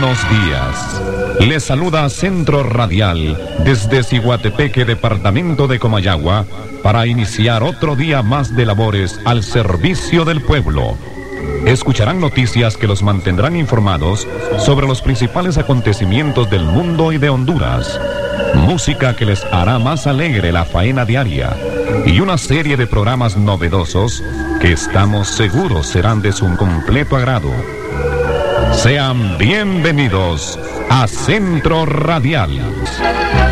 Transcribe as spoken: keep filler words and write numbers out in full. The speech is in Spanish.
Buenos días. Les saluda Centro Radial desde Ciguatepeque, departamento de Comayagua, para iniciar otro día más de labores al servicio del pueblo. Escucharán noticias que los mantendrán informados sobre los principales acontecimientos del mundo y de Honduras. Música que les hará más alegre la faena diaria. Y una serie de programas novedosos que estamos seguros serán de su completo agrado. Sean bienvenidos a Centro Radial.